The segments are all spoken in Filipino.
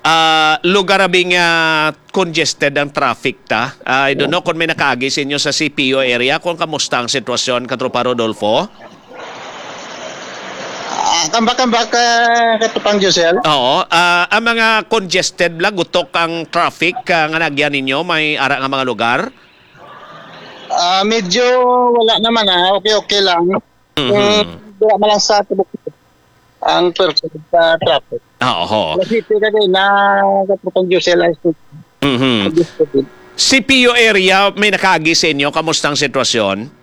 lugar abing congested ang traffic ta. I don't know kung may nakaagi sa inyo sa CPO area, kung kamusta ang sitwasyon, Katropa Rodolfo? Kambak-kambak Katupang Josel. Oo, ang mga congested lang, gutok ang traffic nga nagyan ninyo, may ara nga mga lugar? Medyo wala naman okay lang. Wala man lang sa tubok ang perfect sa traffic. Oo. Kasi kagay na Katupang Josel ay CPO area, may nakaagi sa inyo, kamusta ang sitwasyon?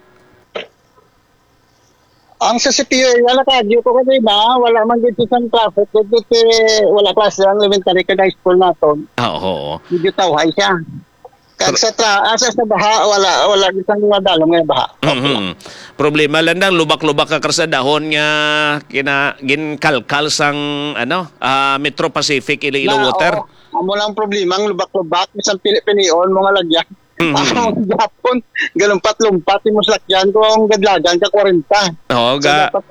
ang sa CPU, wala kadyo ko kasi na, wala man dito sa traffic, dito wala klase ang elementary ka na school naton. Oo. Medyo tawhay siya. Kag sa baha, wala isang madalong nga baha. Problema lang nang lubak-lubak ka sa dahon nga ginkalkal sang Metro Pacific Iloilo Water. Amo lang problema ang lubak-lubak isang pili-pilion mga lagyan. Ang Japon, galumpat-lumpat mo sa lakyan ko ang gadlagan ka 40. Oo, so, dapat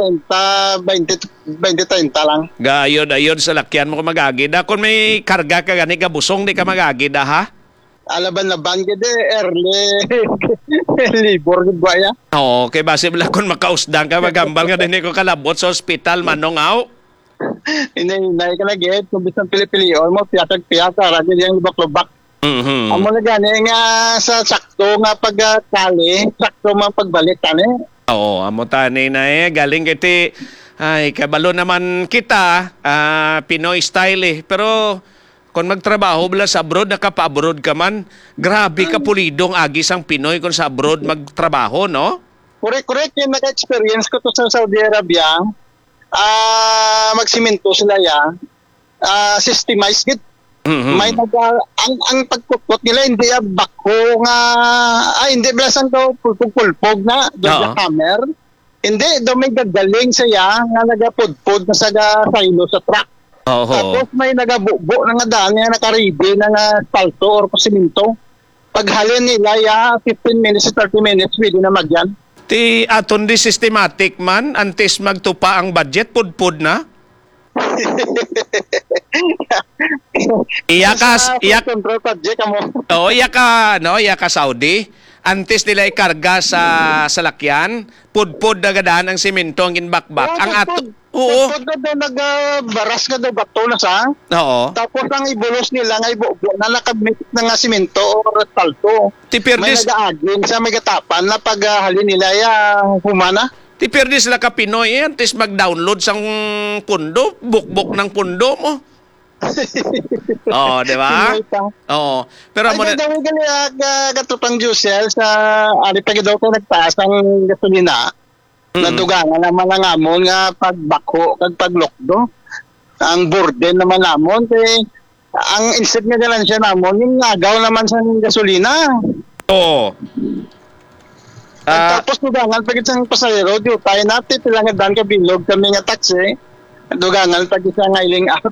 20-30 lang. Ayod sa lakyan mo kung magagida. Kung may karga ka gani ka busong, di ka magagida ha? Alaban-laban gede, early libor gud ba ya? Oo, kay base bala kung makausdang ka, magambal nga din ko kalabot sa ospital, manong aw. Inay ka lagi, kung bisang pili-pilion mo, piyatag-piyata, radyo yung lubak-lubak. Amo na gani nga sa sakto nga pagkali, sakto man pagbalik tani. Oo, amo tani na galing kiti ay kabalo naman kita, Pinoy style pero kung magtrabaho bala sa abroad, nakapa-abroad ka man, grabe ka pulidong agis ang Pinoy kung sa abroad magtrabaho, no? Correct yung naka-experience ko to sa Saudi Arabia. Magsimento sila systemized gid. May ang pagpupot nila hindi bako nga hindi blasan daw pulpog na the hammer, hindi daw may gagaling saya nga nagapudpod na sa silo sa truck. Tapos may nagabubo na nga daan nga naka-ready na nga asfalto or simento. Paghalin nila 15 minutes to 30 minutes pwede na magyan. Ti aton di systematic man antes magtupa ang budget pudpod na. Iya ka Saudi antes nila ikarga sa salakyan pudpod na gadaan ang simento ang ginbakbak ang ato pudpod na nagbaras ka daw bato na sa tapos ang ibulos nila nga ibubo na nakamit na nga simento or asfalto may nagaagin sa may gatapan na paghalin nila humana. Ti perdi sila ka Pinoy antes mag-download sang pundo, bukbok ng pundo mo. Di ba? Oo. Pero mo na Katupang Josel sa ari pa daw ko nagtaas ang gasolina. Nadugangan naman ang amon nga pagbako kag paglokdo. Ang burden naman namon kay ang instead nga dalan siya namon yung agaw naman sa gasolina. Oo. Tapos dugangan pag isang pasahero, di tayo natin pilangan dan ka bilog kami nga taxi. Dugangan pag isang iling out.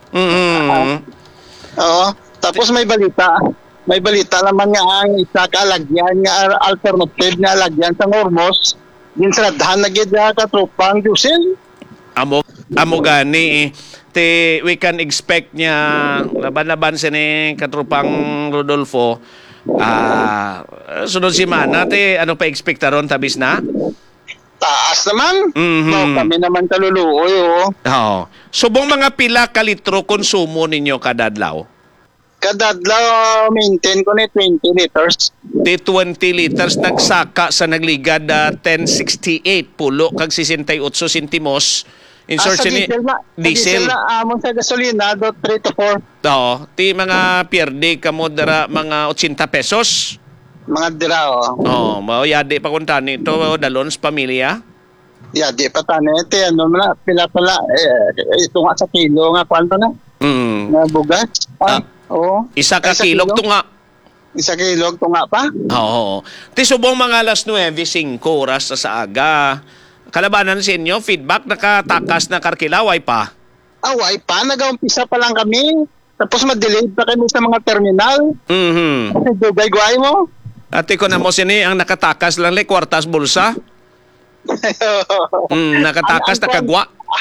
Tapos may balita. May balita naman nga ang isa ka lagyan nga alternative nga lagyan sa Hormuz. Ginsradhan na gid Katupang Josel. Amo gani we can expect niya laban-laban sa ni Katrupang Rodolfo. Sunod si Mana, ano pa ekspekta ron, tabis na? Taas naman. Kami naman kaluluoy. Subong mga pila ka litro konsumo ninyo kadadlaw? Kadadlaw, maintain ko ni 20 liters. 20 liters nagsaka sa nagligad 1068 pulo kag 68 sentimos. In short, diesel na amon sa gasolina do 3 to 4. Ti mga pierde kamo dara mga 80 pesos. Mga dira mao yadi pa kun tani to dalon sa pamilya. Yadi pa tani pila pala ito nga sa kilo nga kwanto na. Na bugas. Isa ka kilo tunga. Isa kilo tunga pa? Ti subong mga alas 9:05 oras sa aga. Kalabanan sa inyo, feedback, nakatakas na karkilaway pa? Away pa, nag-umpisa pa lang kami. Tapos ma-delayed pa kami sa mga terminal. Kasi dugay-guay mo. Ate ko na mo sini, ang nakatakas lang kwartas bulsa. Nakatakas, nakagwa.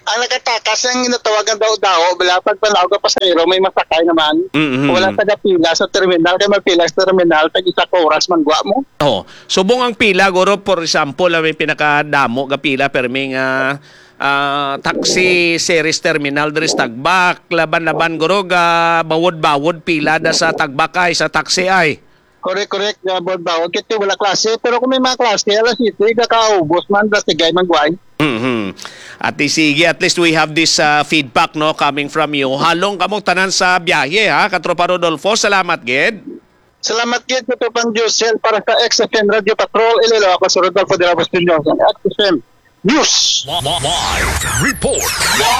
ang nakatakas ang inatawagan daw bala pag panawag ka pasahero may masakay naman. Wala taga-pila sa terminal kay mapila sa terminal tag isa ka oras man gwa mo. Oh, subong ang pila guro for example may pinakadamo ga pila permi nga taxi series terminal diri sa Tagbak laban-laban guro ga bawod-bawod pila da sa Tagbak ay sa taxi ay. Correct bawod kiti wala klase pero kung may mga klase alas ito kakaubos man da tigay man gway. At sige, at least we have this feedback no coming from you. Halong kamong tanan sa biyahe ha, Katropa Rodolfo. Salamat gid. Salamat gid ko pang Josel para sa XFM Radio Patrol Iloilo ako sa Rodolfo de la Bustillos ng XFM News. Live report.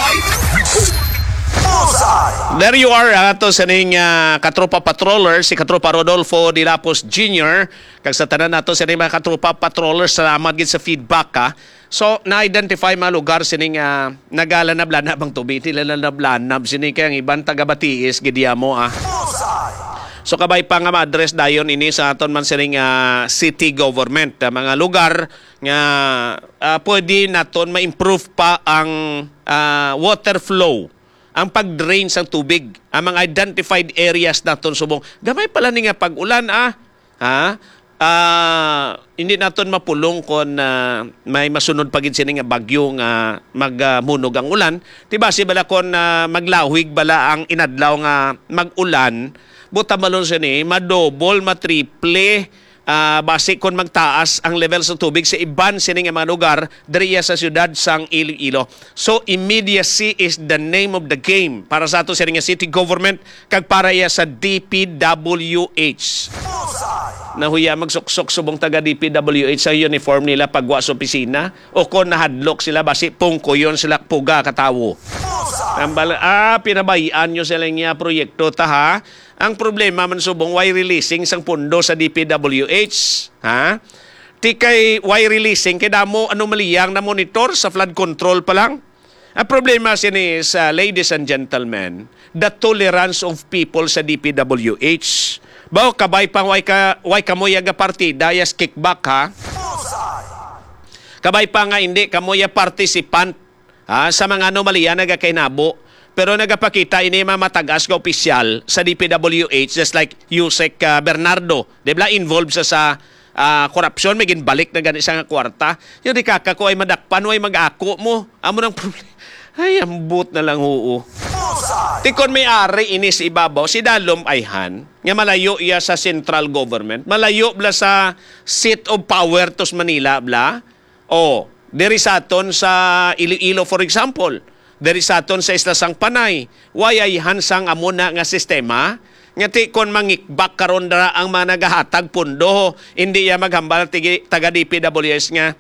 There you are, ato sa ning Katropa Patroller, si Katropa Rodolfo de Lapos Jr. Kag sa tanan nato sa ning mga Katropa Patroller, salamat gid sa feedback ha. So, na-identify mga lugar sining nagalanab-lanab ang tubig, nilalanab-lanab sining kaya ang ibang taga-Batiis, gidya mo So, kabay pa nga ma-address dayon ini sa aton man sining city government, mga lugar nga pwede naton ma-improve pa ang water flow, ang pag-drain sa tubig, ang mga identified areas naton subong. Gamay pala ni nga pag-ulan hindi naton mapulong kung may masunod pagin sini nga bagyo nga magmunog ang ulan. Diba si bala kung maglawig bala ang inadlaw nga mag-ulan, buta malon sini madouble, matriple base kung magtaas ang level sa tubig sa iban sini nga mga lugar diriya sa syudad sang Iloilo. So immediacy is the name of the game para sa ato sini nga city government kag para iya sa DPWH. Nahuya magsuksok subong taga DPWH sa uniform nila pagwa sa opisina o kung nahadlok sila basi pungko yon sila puga katawo. Pinabayaan nyo sila nga proyekto ta ha. Ang problema man subong why releasing sang pundo sa DPWH ha. Ti kay why releasing kay damo anomaliyang na monitor sa flood control pa lang. Ang problema sini is ladies and gentlemen, the tolerance of people sa DPWH. Bao kabay pang way kamoy aga partida yas kickback ha. Kabay pa nga hindi kamoy participant sa mga anomalya nagakainabo pero nagapakita ini matagas ka opisyal sa DPWH just like Yusek Bernardo. Dibla involved sa korupsyon may ginbalik na ganit sa kwarta. Yung di kakako ay madakpan way mag-ako mo. Amo nang problema. Ay ambot na lang huo. Tikon may ari ini si ibabaw, si Dalom Ayhan, nga malayo iya sa central government, malayo bla sa seat of power tos Manila bla. O, diri saton sa Iloilo for example, diri saton sa Isla Sang Panay, way Ayhan sang amuna nga sistema, nga tikon mangikbak karon dara ang mga nagahatag pundo, hindi ya maghambal taga DPWS nga,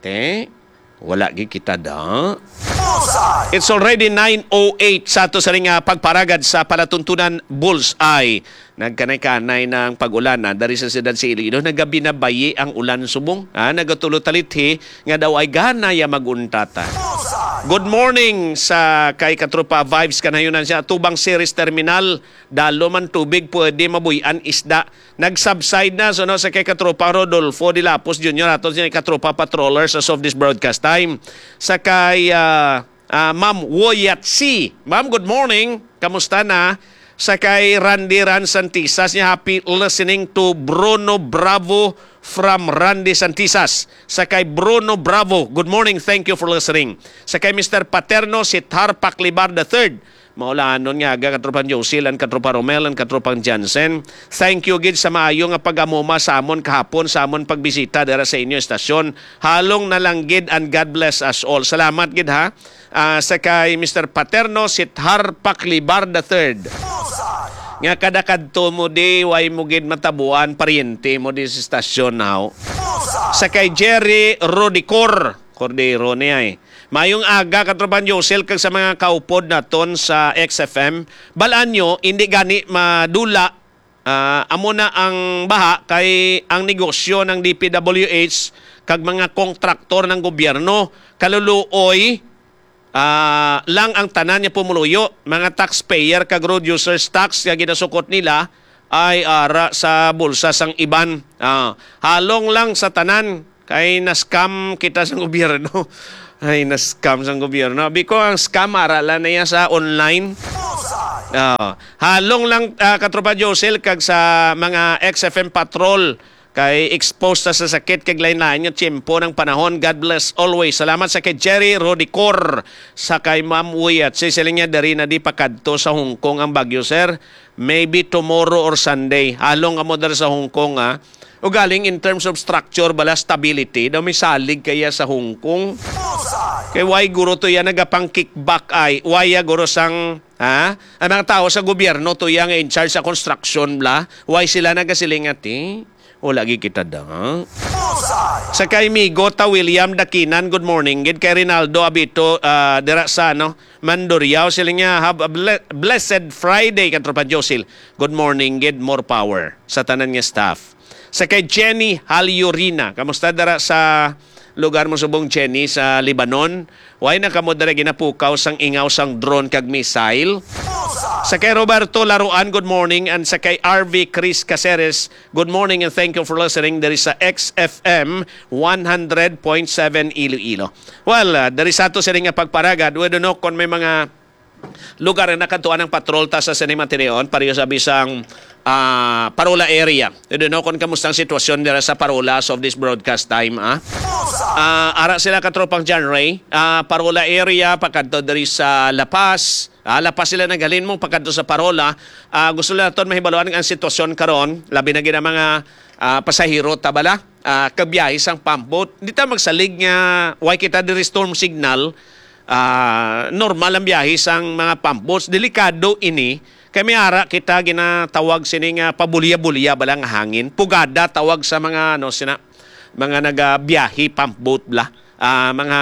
wala gi kita da. It's already 9:08 sa ato sa ring pagparagad sa palatuntunan Bullseye. Nagkanay-kanay ng pag-ulan dari sa siyudad sa Iloilo. Nagabinabayi ang ulan subong. Nagatulot-talithi nga daw ay gana ya maguntata. Good morning sa kay Katropa Vibes kanayunan siya. Tubang Series Terminal. Dalo man tubig pwede mabuyan isda. Nag-subside na so no, sa kay Katropa Rodolfo de Lapos Jr. Ato siya Katropa Patrollers as of this broadcast time. Sa kay Ma'am Woyatsi. Ma'am, good morning. Kamusta na? Sa kay Randy Ran Santisas niya, happy listening to Bruno Bravo from Randy Santisas. Sa kay Bruno Bravo, good morning, thank you for listening. Sa kay Mr. Paterno Sithar Paklibar III, maulahanon nga aga katropang Josil and katropa Romel and katropang Jansen. Thank you gid sa maayo nga pag-amuma sa amon kahapon sa amon pagbisita dira sa inyo estasyon. Halong na lang gid and God bless us all. Salamat gid ha. Sa kay Mr. Paterno Sithar Paklibar III. Nga kada kadto mo di way mo gid matabuan paryente mo di sa estasyon now. Sa kay Jerry Rodicor Cordero niya mayong aga katropan Josel kag sa mga kaupod naton sa XFM. Balaan nyo, hindi gani madula. Amo na ang baha kay ang negosyo ng DPWH kag mga kontraktor ng gobyerno. Kaluluoy lang ang tanan niya pumuluyo. Mga taxpayer kag road users tax nga ginasukot nila ay ara sa bulsa sang iban. Halong lang sa tanan kay na-scam kita sa gobyerno. Ay, na-scam sa gobyerno. Abi ko, ang scam, aralan na yan sa online. Halong lang, Katropa Josel, kag sa mga XFM patrol, kay exposed sa sakit kag lain-lain yung tiyempo ng panahon. God bless always. Salamat sa kay Jerry Rodicor, sa kay Ma'am Uyat. Sila niya dari na di pakadto sa Hong Kong ang bagyo, sir. Maybe tomorrow or Sunday. Halong amo dar sa Hong Kong, ha. O galing in terms of structure, bala stability, daw may salig kaya sa Hong Kong. Kay why guro to yan nagapang kickback ay, why ya guro sang, ha? Ang mga tao sa gobyerno to yang in charge sa construction, bla. Why sila nagasilingat, eh? O lagi kita da. Sa kay Migo ta William Dakinan, good morning. Gid kay Rinaldo Abito, dira sa Mandurriao, sila niya have a blessed Friday, Katropa Josil. Good morning, gid more power sa tanan niya staff. Sa kay Jenny Halyurina, kamusta dara sa lugar mo subong Jenny sa Lebanon? Why na kamo dara ginapukaw sang ingaw sang drone kag missile? Sa kay Roberto Laruan, good morning. And sa kay RV Chris Caceres, good morning and thank you for listening. There is sa XFM 100.7 Iloilo. Well, there is ato sa nga pagparagad. We don't know kung may mga lugar na nakatuan ng patrol ta sa Cinema Tineon, pareho sa bisang Parola area. We don't know kung kamustang sitwasyon nila sa Parola of this broadcast time. Ara sila katropang John Ray. Parola area, pagkanto dari sa La Paz. La Paz sila naghalin mo pagkanto sa Parola. Gusto nila ito mahibaluan ang sitwasyon karon, labi na gina mga pasahero tabala, kabiyahe sang pumpboat. Hindi ta magsalig nga, why kita diri storm signal, normal ang biyahe sang mga pumpboats. Delikado ini. Kami ara kita ginatawag sining pabulya-bulya balang hangin. Pugada tawag sa mga mga nagabiyahe pumpboat bla. Mga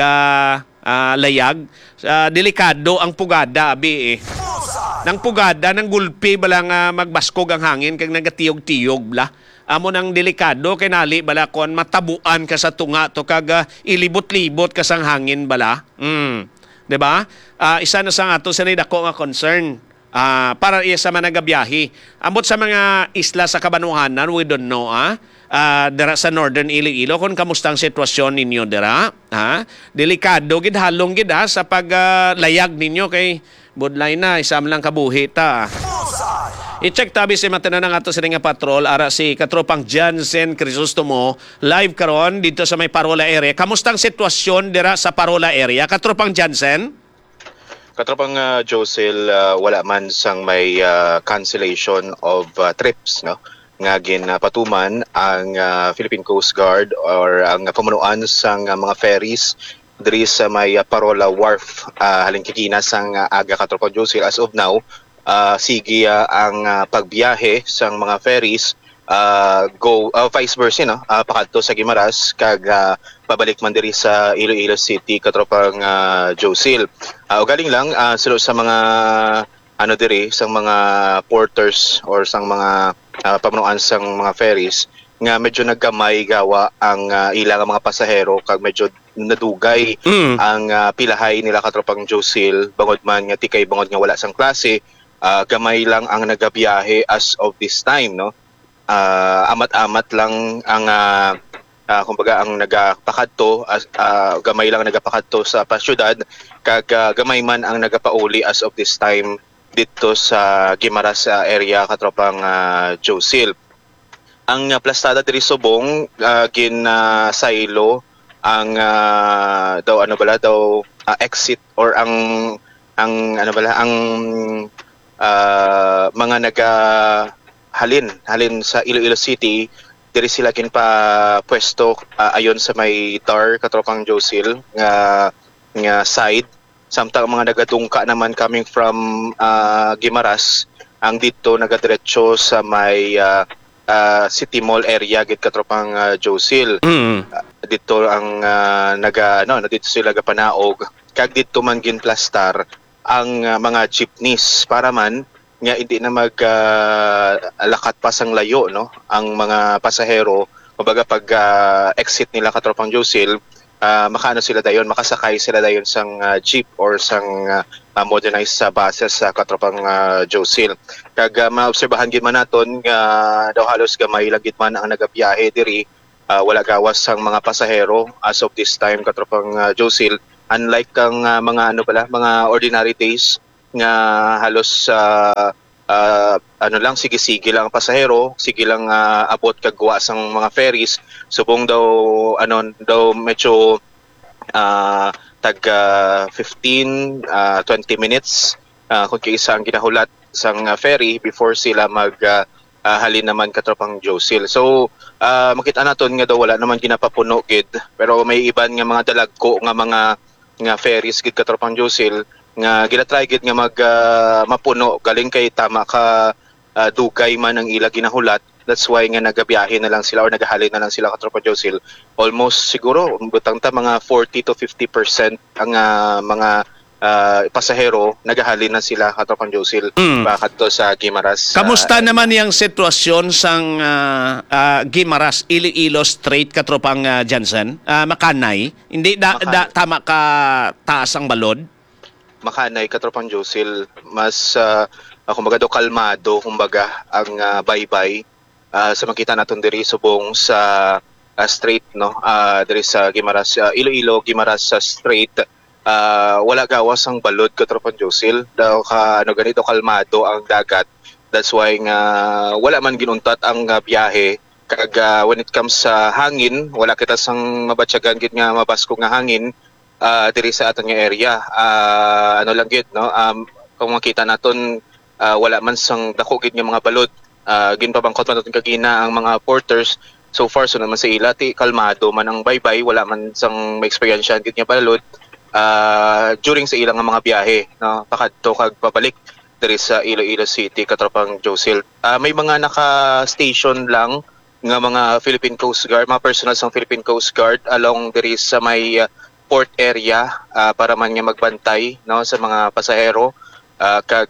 layag. Delikado ang pugada abi eh. Nang pugada nang gulpi balang magbaskog ang hangin kag nagatiyog-tiyog bla. Amo nang delikado kay nali bala kon matabuan ka sa tunga to kag ilibot-libot ka sang hangin bala. 'Di ba? Isa na sa ato sa dako nga concern. Para iya sa managabiyahe. Ambot sa mga isla sa Kabanwahanan, we don't know, dira sa Northern Iloilo, kung kamustang sitwasyon ninyo dira, delikado, gid halong gid sa paglayag ninyo kay budlay na, isam lang kabuhi ta. I-check tabi si matana ng ato sa nga patrol, ara si Katropang Jansen Crisostomo, live karon dito sa may Parola area. Kamustang sitwasyon dira sa Parola area, Katropang Jansen? Katropang Josel, wala man sang may cancellation of trips, no? Nga ginpatuman ang Philippine Coast Guard or ang pamunuan sang mga ferries diri sa may Parola Wharf, halingkikina sang aga, Katropang Josel. As of now, sige ang pagbiyahe sang mga ferries go vice versa, no? Pakadto sa Guimaras kag pabalik man diri sa Iloilo City, Katropang Josel. Galing lang silo sa mga diri sang mga porters or sang mga pamunuan sang mga ferries nga medyo naggamay gawa ang ilang mga pasahero kag medyo nadugay ang pilahay nila, Katropang Josel, bangod man nga tikay bangod nga wala sang klase, gamay lang ang nagabiyahe as of this time, no? Amat-amat lang ang kumbaga ang nagapakadto, gamay lang nagapakadto sa pasyudad kag gamay man ang nagapauli as of this time dito sa Guimaras area, Katropang Josel. Ang plastada diri subong ang exit or ang mga halin sa Iloilo City, diri sila pa pwesto ayon sa may TAR, Katropang Josel, nga side. Samtang mga nagadungka naman coming from Guimaras, ang dito nagadiretso sa may City Mall area, gid, Katropang Josel. Dito ang dito sila gapanaog kag dito man ginplastar ang mga jeepneys para man nga hindi na lakat pa sang layo, no, ang mga pasahero. Kumbaga pag exit nila, Katropang Josel, makasakay sila dayon sang jeep or sang modernized buses sa Katropang Josel. Kag maobserbahan gid man naton nga daw halos gamay lang gid man ang nagabiyahe diri wala gawas sang mga pasahero as of this time katropang Josil, unlike ang mga ordinary days nga halos sige lang ang pasahero, sige lang abot kagwa sang mga ferries, subong daw medyo tag 15 20 minutes kung kaisa ang ginahulat sang ferry before sila halin naman katropang Josil. So makita naton nga daw wala naman ginapapuno gid, pero may iban nga mga dalagko nga ferries gid katropang Josil nga ginatry gid nga mapuno galing kay tama ka dugay man ang ila ginahulat. That's why nga nagabiyahe na lang sila or nagahalin na lang sila katropang Josil. Almost siguro butang ta mga 40 to 50% ang mga pasahero nagahalin na sila katropang Josil kadto sa Guimaras. Kamusta naman yung sitwasyon sang Guimaras Iloilo Strait katropang Jansen? Makanay, hindi tama ka taas ang balod? Makanay katropang Josil, mas kumbaga do kalmado kumbaga ang baybay sa makita naton diri subong sa strait diri sa Guimaras Iloilo Guimaras Strait. Wala gawas ang balod katropang Josil daw ganito kalmado ang dagat. That's why nga wala man ginuntat ang biyahe kag when it comes sa hangin wala kita sang mabatyagan gid nga mabasko nga hangin diri sa aton nga area. Lang gid kung makita naton wala man sang dako gid nga mga balod. Ginpabangkot man naton kagina ang mga porters. So far so naman sa ilati kalmado man ang baybay, wala man sang ma-experience gid nga balod during sa ilang mga biyahe pakadto kag pabalik diri sa Iloilo City katropang Josil. May mga naka-station lang nga mga Philippine Coast Guard, mga personnel ng Philippine Coast Guard along diri sa may port area para man nga magbantay sa mga pasahero kag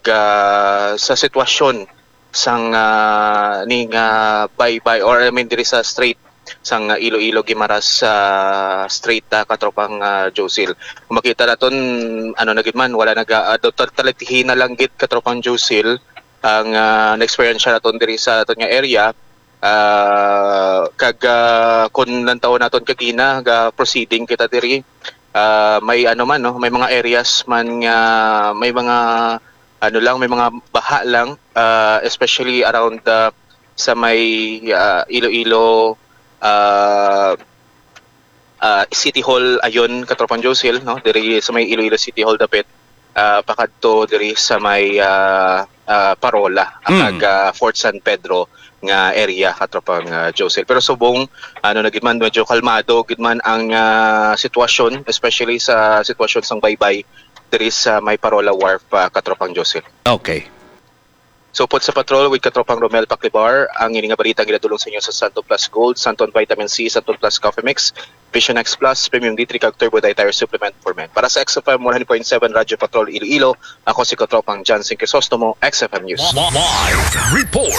sa sitwasyon sang ning baybay or diri sa strait sang Iloilo Guimaras Strait katropang Josil. Kung makita naton nagid man wala talatihin na lang gid katropang Josil ang na-experience naton diri sa aton nga area kag kun lantaw naton kagina ga proceeding kita diri may may mga areas man nga may mga may mga baha lang especially around sa may Iloilo City Hall ayon katropang Josil diri sa may Iloilo City Hall dapit pakadto diri sa may Parola kag Fort San Pedro nga area katropang Josil. Pero subong gid man medyo kalmado gid man ang sitwasyon especially sa sitwasyon sang baybay diri sa may Parola Wharf katropang Josil. Okay. So put sa patrol with katropang Romel Paclibar, ang ini nga balita ginadulong sa inyo sa Santon Plus Gold, Santon Vitamin C, Santon Plus Coffee Mix, Vision X Plus, Premium D3 kag Turbo Dietary Supplement for Men. Para sa XFM 100.7 Radyo Patrol Iloilo, ako si katropang Jansen Crisostomo, XFM News. Live report.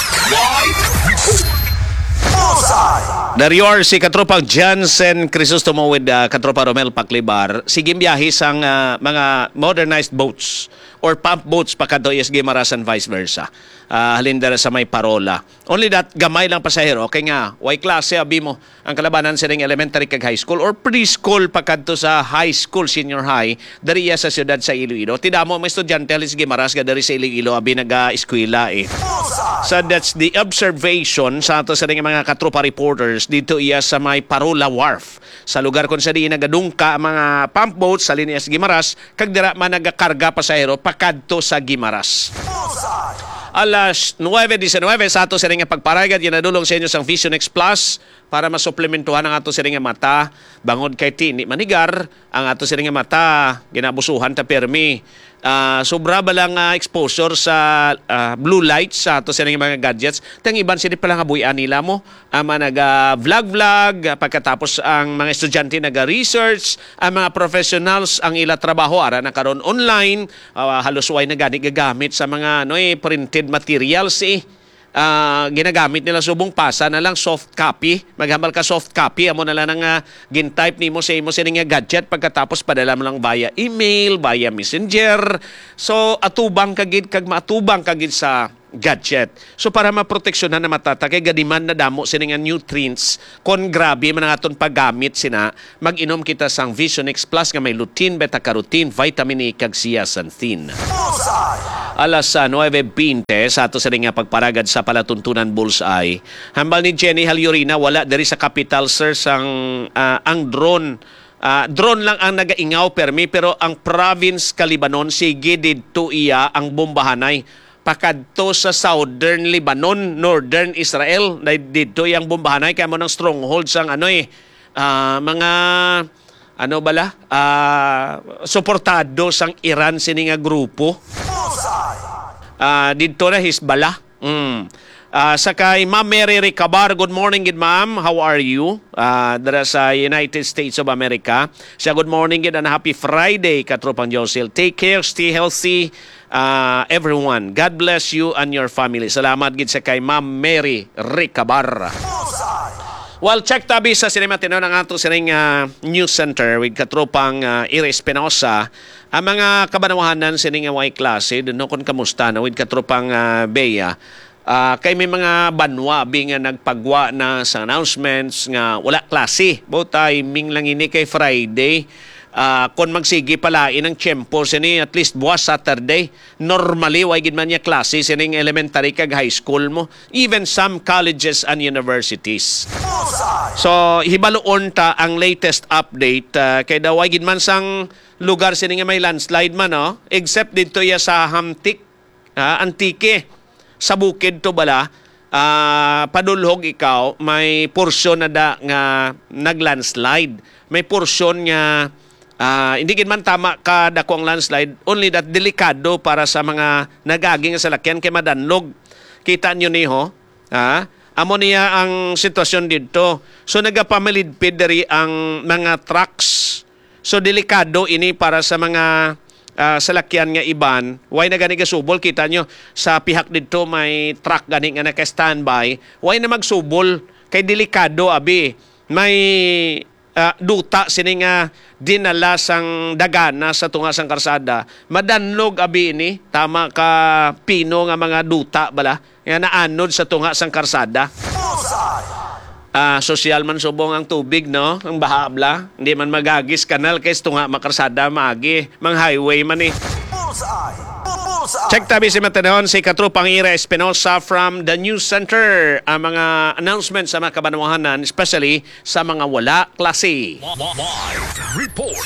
There you are, si katropang Jansen Crisostomo with katropa Romel Paclibar. Sige biyahe sang mga modernized boats or pump boats pakadto is Guimaras and vice versa. Halin dara sa may Parola. Only that, gamay lang pasahero. Kaya nga, way klase abi mo ang kalabanan sa ring elementary kag high school or preschool pakadto sa high school, senior high, dari sa siyudad sa Iloilo. Tidamo may estudyante alis Guimaras ga dari sa Iloilo abi naga-eskwela So that's the observation sa ato sa ring mga katropa reporters dito iya sa may Parola Wharf. Sa lugar kung sa di nagadungka mga pump boats sa linyas Guimaras kag dira man nagakarga pasahero pakadto sa Guimaras. Alas 9:19 sa ato sa ring pagparagad ginadulong sa inyo sang Vision X Plus para masuplementuhan ang ato sa ring mata bangod kay tini manigar ang ato sa ring mata ginabusuhan ta permi. Sobra ba lang exposure sa blue lights sa ato sa mga gadgets. Tang iban sini pala nga buyan nila mo. Vlog pagkatapos ang mga estudyante naga-research, ang mga professionals ang ila trabaho ara na karon online, halos way na gani gagamit sa mga printed materials ginagamit nila subong pasa na lang soft copy. Maghambal ka soft copy amo na lang nga gin-type nimo sa imo sining gadget pagkatapos padala mo lang via email, via messenger. So atubang kagid kag matubang kagid sa gadget. So para maproteksyonan na matata kay gadiman na damo sini nga nutrients kon grabe man ang aton paggamit sina mag-inom kita sang Vision X Plus nga may lutein, beta-carotene, vitamin E kag zeaxanthin. Alas 9:20 sa ato sa nga pagparagad sa palatuntunan Bullseye. Hambal ni Jenny Halyorina wala diri sa capital sir sang ang drone. Drone lang ang nagaingaw permi pero ang province Kalibanon sige didto iya ang bombahanay pakadto sa southern Lebanon, northern Israel didto yang bombahanay kay mo ng stronghold sang mga suportado sang Iran sini nga grupo. Didto na Hezbollah. Sakay Ma'am Mary Ricabar, good morning gid ma'am. How are you? Dara sa United States of America. Siya good morning gid and happy Friday katropang Josil. Take care, stay healthy everyone. God bless you and your family. Salamat gid sa kay Ma'am Mary Ricabar. Well, check tabi sa sinema tinaw ng ato sining news center with katropang Ira Espinosa. Ang mga kabanawahanan sining way klase no kon kamusta na with katropang Bea. Kay may mga banwa nga nagpagwa na sa announcements nga wala klase. Bo timing lang ini kay Friday. Kung magsigi palain ang tiyempo sini at least buwas Saturday. Normally, way gid man niya klase sining elementary kag high school mo. Even some colleges and universities. So, hibaloon ta ang latest update. Kay daw way gid man sang lugar sini nga may landslide man, no? Except dito ya sa Hamtik, Antique. Sa bukid to bala, padulhog ikaw, may porsyon na da nga naglandslide. May porsyon nga, hindi gid man tama ka dako ang landslide, only that delikado para sa mga nagaging sa lakyan kay madanlog. Kita nyo niho, amo niya ang sitwasyon dito. So nagapamilidpid diri ang mga trucks. So delikado ini para sa mga salakyan nga iban, why na gani gasubol, kita nyo, sa pihak dito may truck gani nga naka-standby, why na magsubol, kay delikado, abi, may duta sini nga dinala sang dagana sa tunga sang karsada, madanlog abi ini, tama ka pino nga mga duta, bala, nga naanod sa tunga sang karsada. Social man subong ang tubig, no? Ang bahabla. Hindi man magagis kanal kay tunga makarsada maagi. Mang highway man eh. Check tabi si Matanahon si Katropang Ira Espinosa from the News Center. Ang mga announcements sa mga kabanawahanan, especially sa mga wala klase. Live report.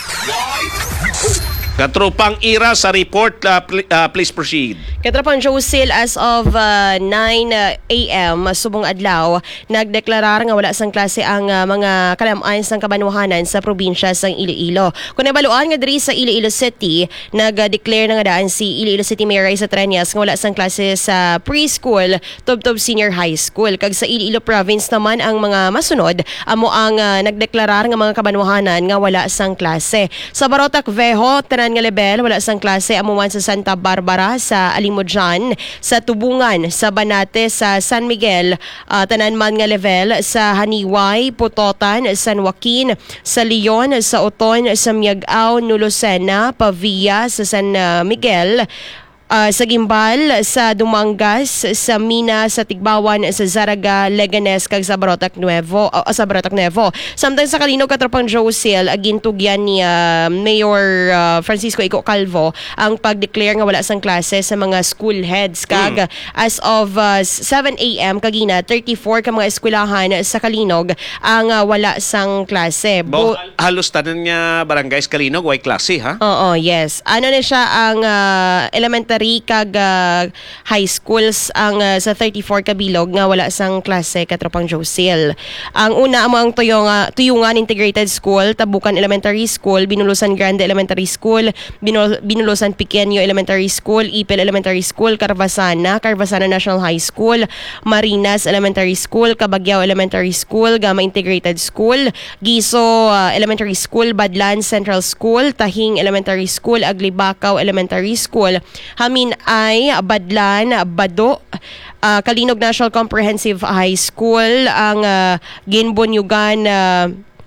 Katropang Ira sa report, please proceed. Katropang Josil, as of 9 a.m. subong adlaw, nagdeklarar nga wala sang klase ang mga kalam-an sang kabanwahanan sa probinsya sang Iloilo. Kung nabaluan nga diri sa Iloilo City, nag-declare na nga daan si Iloilo City Mayor Raisa Treñas nga wala sang klase sa preschool, tub-tub senior high school. Kag sa Iloilo Province naman ang mga masunod, amo ang nagdeklarar nga mga kabanwahanan nga wala sang klase. Sa Barotac Vejo, tanan nga level wala sang klase amuman sa Santa Barbara, sa Alimodjan, sa Tubungan, sa Banate, sa San Miguel, tanan man nga level sa Haniway, Putotan, San Joaquin, sa Leon, sa Oton, sa Miagao, Nulocena, Pavia, sa San Miguel, sa Gimbal, sa Dumangas, sa Mina, sa Tigbawan, sa Zaraga, Leganes, kag sa Barotac Nuevo. Samtang sa Kalinog, Katropang Josil, agintugyan ni Mayor Francisco Ico Calvo ang pag-declare nga wala sang klase sa mga school heads. Kag as of 7 a.m. kagina, 34 ka mga eskwelahan sa Kalinog ang wala sang klase. Halos tanan nga barangays Kalinog, way klase, ha? Oo, yes. Ano na siya ang elementary kag high schools ang sa 34 kabilog nga wala sang klase, Katropang Josil. Ang una ang Tuyungan Integrated School, Tabukan Elementary School, Binulusan Grande Elementary School, Binulusan Pequeño Elementary School, Ipil Elementary School, Carvasana National High School, Marinas Elementary School, Cabagyao Elementary School, Gama Integrated School, Giso Elementary School, Badlan Central School, Tahing Elementary School, Aglibakaw Elementary School, Hamin ay Badlan, Bado, Kalinog National Comprehensive High School, ang Ginbonyugan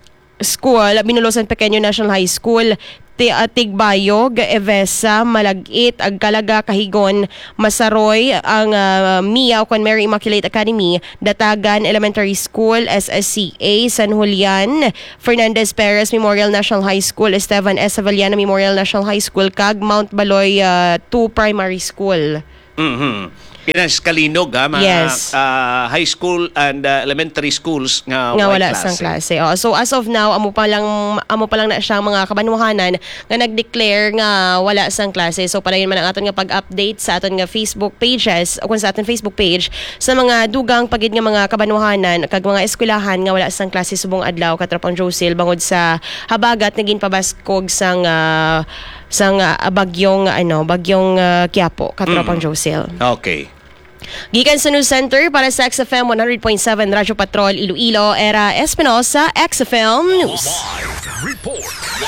School, Binulosan Pequeño National High School, Tigbayog, Evesa, Malagit, Agkalaga, Kahigon, Masaroy, ang MIA o Mary Immaculate Academy, Datagan Elementary School, SSCA, San Julian, Fernandez Perez Memorial National High School, Esteban S. Avellana Memorial National High School, Cag, Mount Baloy 2 Primary School. Pinakalinog mga Yes. high school and elementary schools nga Wala klase. sang klase. So as of now, amo pa lang na siya mga kabanwahanan nga nag-declare nga wala sang klase. So padayon man ang aton nga pag-update sa aton nga Facebook pages o kung sa aton Facebook page sa mga dugang pagid nga mga kabanwahanan kag mga eskwelahan nga wala sang klase subong adlaw katrapang Josil bangod sa habagat naging pabaskog sang bagyong Quiapo katrapang Josil. Okay. Gikan sa News Center para sa XFM 100.7 Radyo Patrol Iloilo, Era Espinosa, XFM News. Report.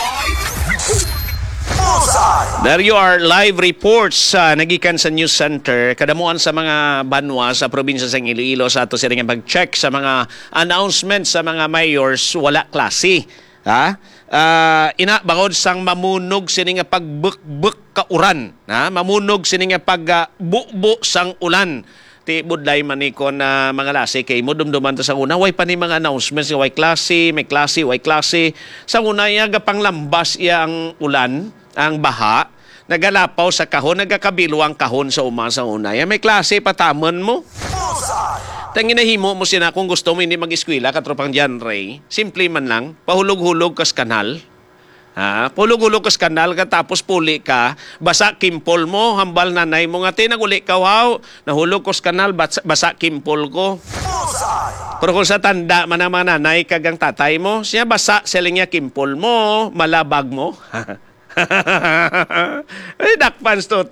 There you are, live reports nagikan sa News Center. Kadamuan sa mga banwa sa probinsya sa Iloilo sa ato siring pag-check sa mga announcements sa mga mayors, wala klase. Ha? Bangod sang mamunog sini nga pagbuk-buk ka uran, ha? Mamunog sini nga pagbubo sang ulan. Ti budlay manikon na mga lasi kay mo dumduman ta sa una way pa ni mga announcements nga way klase, may klase, way klase. Sa una ya gapanglambas iya ang ulan, ang baha, nagalapaw sa kahon, nagakabilo ang kahon sa sa una. Ya may klase patamon mo. Tanginahimo mo sina kung gusto mo hindi mag-eskwela katropang John Ray. Simple man lang, pahulog-hulog kas kanal. Pahulog-hulog kas kanal ka tapos puli ka, basa kimpol mo, hambal nanay mo nga tinaguli ka, wow, nahulog kas kanal, basa kimpol ko. Pero kung sa tanda man ang mga nanay kagang tatay mo, siya basa siling niya kimpol mo, malabag mo. Ay, dakpans to.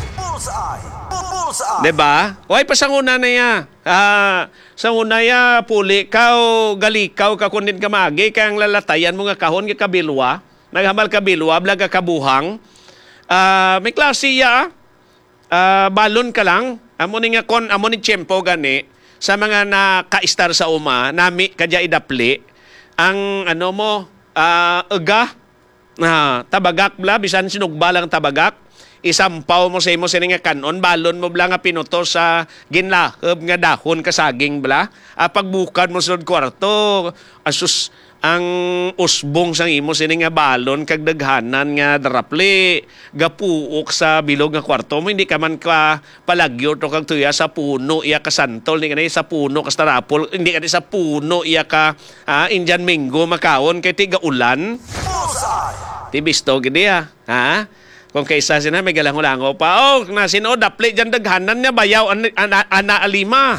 Diba? Way pa sang una na ya. Sa una ya, puli ka o galikaw ka kundin ka magi, kaya ang lalatayan mo nga kahon ka kabilwa, naghamal kabilwa, blaga kabuhang. May klase ya, balon ka lang, amo ni tiyempo gani, sa mga naka-star sa uma, nami kadya idapli, ang uga, tabagak bla, bisan sinugba lang tabagak, isampaw mo sa imo sini nga kanon, balon mo bla nga pinuto sa ginlaheb nga dahon kasaging bla. Pagbukad mo sa kwarto, asus ang usbong sang imo sini nga balon kag daghanan nga darapli gapuok sa bilog nga kwarto mo, hindi ka man ka palagyo to kag tuya sa puno iya ka santol, hindi ka sa puno ka starapol, hindi ka sa puno iya ka Indian mango makaon kay tiga ulan. Tibisto gidi ha. Kung kaysa sina may galango-lango pa, nasino dapli dyan daghanan niya bayaw ana alima.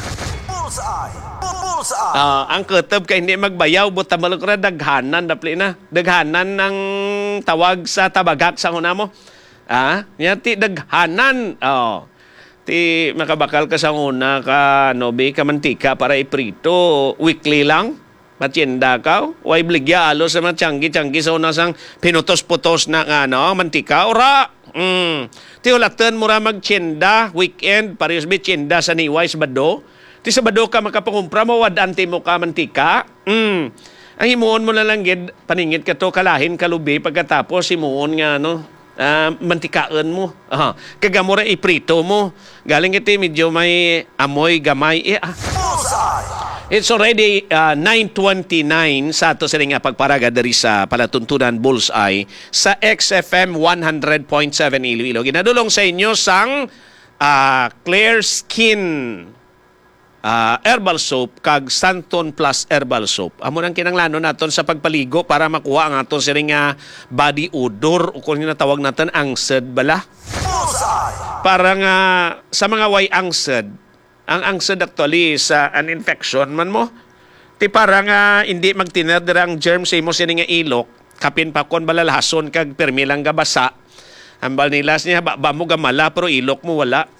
Ang kutob kay hindi magbayaw buta malukra daghanan dapli na. Daghanan ng tawag sa tabagak sa una mo. Yan ti daghanan. Ti makabakal ka sa una ka nobi ka mantika para iprito weekly lang. Matienda ka, way bligya alo sa mga tiyanggi-tiyanggi sa unasang pinutos-putos na mantika, ora. Ti ulatan mo ra magtienda, weekend, parehas may tienda sa niway sa bado. Ti sa bado ka makapangumpra mo, wadante mo ka mantika. Ang himuon mo na lang, paningit ka to, kalahin kalubi, pagkatapos himuon nga, mantikaan mo. Kagamura iprito mo. Galing iti, medyo may amoy, gamay. It's already 9:29 sa ato sila nga pagparaga dari sa palatuntunan Bullseye sa XFM 100.7 Iloilo. Ginadulong sa inyo sang Clear Skin Herbal Soap kag Santon Plus Herbal Soap. Amo nang kinanglanon naton sa pagpaligo para makuha ang aton sila nga body odor o kung tinatawag natin angsed bala. Para nga sa mga way angsed, ang angsed actually sa an infection man mo. Ti parang hindi magtiner ang germs sa imo sini nga ilok, kapin pa kon balalahason kag permi lang gabasa. Ambal nilas niya ba mo gamala pero ilok mo wala.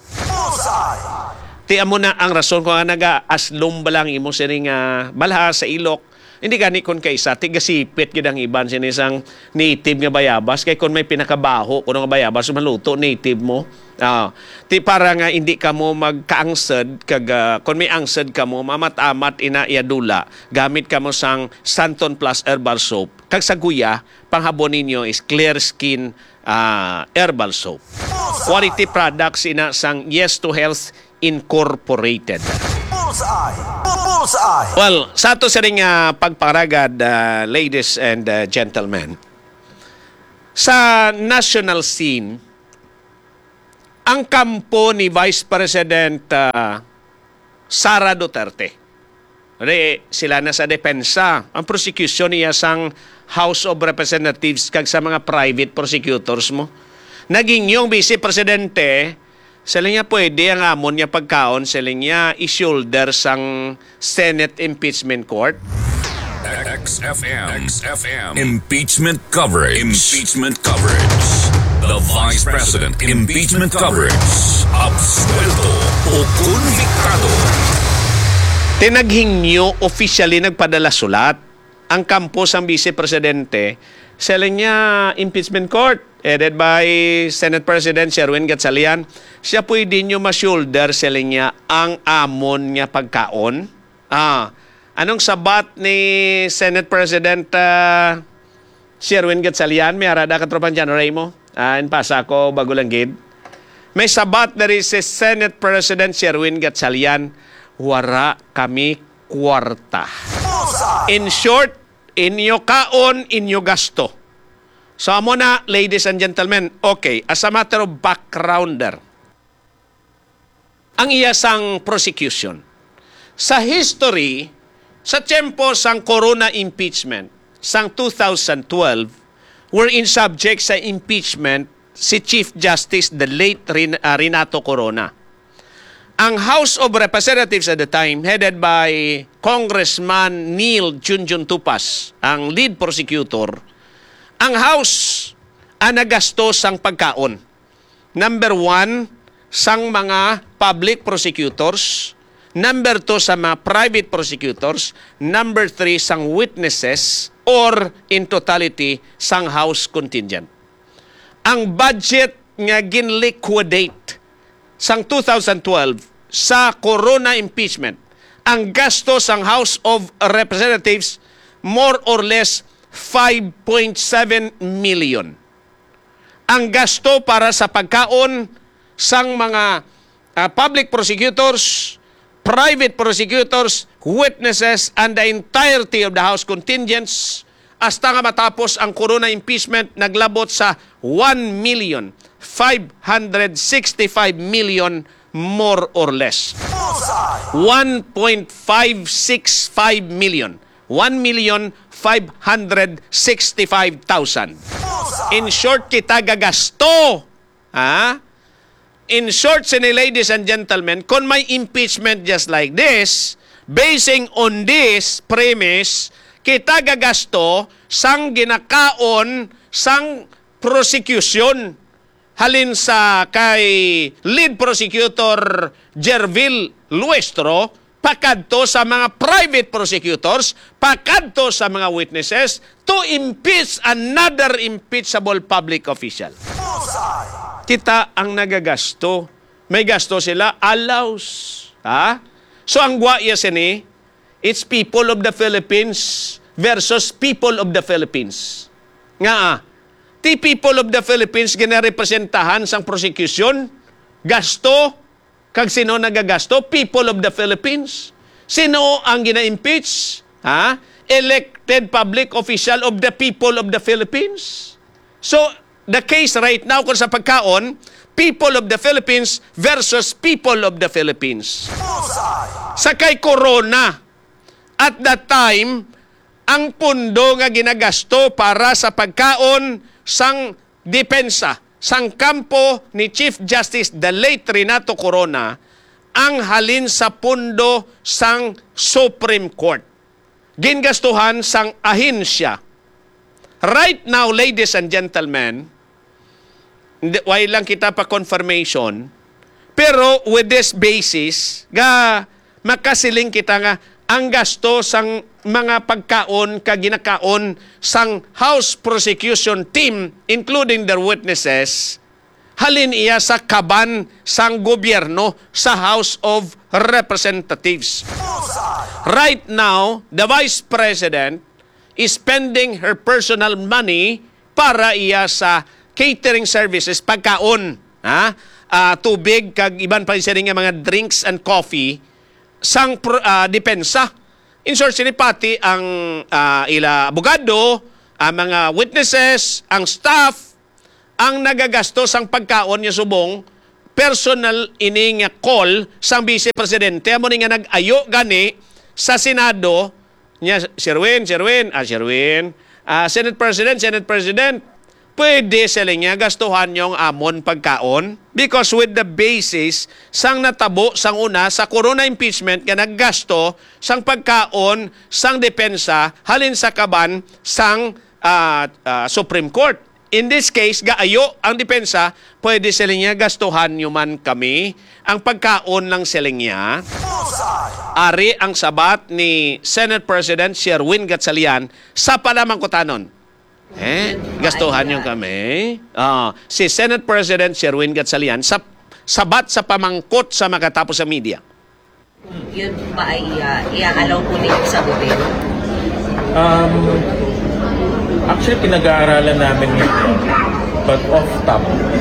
Ti amo na ang rason kung naga aslom ba lang imo sini nga balha sa ilok Hindi gani kon kaysa tigasipit gid ang iban sinisang native nga bayabas kay kon may pinakabaho kuno nga bayabas maluto native mo. Ti para nga hindi ka mo magkaangsad kag kon may angsad ka mo mamat-amat ina iadula gamit ka mo sang Santon Plus herbal soap. Kag sa guya panghabon ninyo is Clear Skin herbal soap. Quality products ina sang Yes to Health Incorporated. Well, sa ato sa ring pagparagad, ladies and gentlemen, sa national scene, ang kampo ni Vice President Sara Duterte, sila na sa depensa, ang prosecution niya sang House of Representatives kag sa mga private prosecutors mo. Naging yung Vice Presidente, sila niya pwede ang amon niya pagkaon, sila niya i-shoulder sang Senate Impeachment Court. XFM. Impeachment coverage. The Vice President Impeachment coverage. Absuelto o konbiktado. Tinaghingyo officially nagpadala sulat ang kampo sang Vice Presidente sa niya impeachment court headed by Senate President Sherwin Gatchalian. Siya pwede nyo ma-shoulder sa niya ang amon niya pagkaon. Anong sabat ni Senate President Sherwin Gatchalian? May arada ka tropan dyan, Raymo? In pasa ko bago lang gid. May sabat na rin si Senate President Sherwin Gatchalian, wara kami kwarta. In short, inyo kaon, inyo gasto. So amo na, ladies and gentlemen, okay, as a matter of backgrounder, ang iyasang prosecution. Sa history, sa tiyempo sang corona impeachment, sang 2012, wherein subject sa impeachment si Chief Justice the late Renato Corona. Ang House of Representatives at the time, headed by Congressman Neil Junjun Tupas, ang lead prosecutor, ang House ang nagastos sang pagkaon. Number 1, sang mga public prosecutors. Number 2, sa mga private prosecutors. Number 3, sang witnesses or in totality, sang House contingent. Ang budget nga gin-liquidate sang 2012 sa corona impeachment, ang gasto sang House of Representatives more or less 5.7 million. Ang gasto para sa pagkaon sang mga public prosecutors, private prosecutors, witnesses, and the entirety of the House contingents hasta nga matapos ang corona impeachment naglabot sa 1,565,000,000 more or less. 1.565 million. 1,565,000. In short, kita gagasto. In short, ladies and gentlemen, kung may impeachment just like this, basing on this premise, kita gagasto sang ginakaon sang prosecution. Halin sa kay lead prosecutor Jervil Luestro, pakadto sa mga private prosecutors, pakadto sa mga witnesses to impeach another impeachable public official. Kita ang nagagasto. May gasto sila, allows. So ang guaya sini, it's people of the Philippines versus people of the Philippines. Ti people of the Philippines ginarepresentahan sang prosecution, gasto, kag sino nagagasto? People of the Philippines. Sino ang gina-impeach? Elected public official of the people of the Philippines. So, the case right now kung sa pagkaon, people of the Philippines versus people of the Philippines. Sa kay Corona, at that time, ang pundo nga ginagasto para sa pagkaon sang depensa, sang kampo ni Chief Justice the late Renato Corona, ang halin sa pundo sang Supreme Court. Gingastuhan sang ahinsya. Right now, ladies and gentlemen, why lang kita pa confirmation, pero with this basis, makasiling kita nga ang gasto sang mga pagkaon ginakaon sang House Prosecution Team including their witnesses halin iya sa kaban sang gobyerno sa House of Representatives. Right now, the Vice President is spending her personal money para iya sa catering services, pagkaon, tubig, kag iban pa siya nga mga drinks and coffee, sang depensa. In short, sinipati ang ila abogado, ang mga witnesses, ang staff, ang nagagasto sang pagkaon niya subong, personal ining call sang Vice Presidente, amo ni nga nag-ayo gani sa Senado, niya, Sherwin, Senate President, pwede sila niya gastuhan yung amon pagkaon because with the basis sang natabo sang una sa corona impeachment nga naggasto sang pagkaon sang depensa halin sa kaban sang Supreme Court. In this case, gaayo ang depensa, pwede sila niya gastuhan man kami ang pagkaon ng sila niya. Ari ang sabat ni Senate President Sherwin Gatchalian sa Palamangkutanon. Gastuhan yung kami. Si Senate President Sherwin Gatchalian sabat sa pamangkot sa makatapos sa media. Yun ba ay i-allow po ninyo sa gobyerno? Actually, pinag-aaralan namin yun. But off top,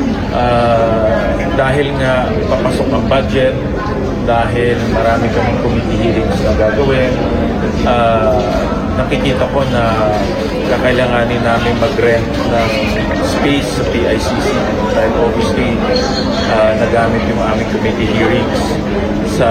dahil nga papasok ang budget, dahil marami kaming committee hearings na gagawin, nakikita ko na kakailanganin namin mag-rent ng space sa PICC. Dahil obviously, nagamit yung aming committee hearings sa